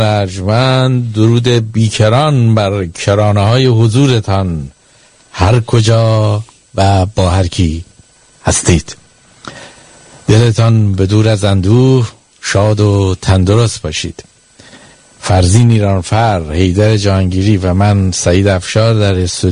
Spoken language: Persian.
ارجمند، درود بیکران بر کرانه های حضورتان هر کجا و با هر کی هستید. دلتان به دور از اندوه، شاد و تندرست باشید. فرزین ایرانفر، حیدر جهانگیری و من سعید افشار در استودیو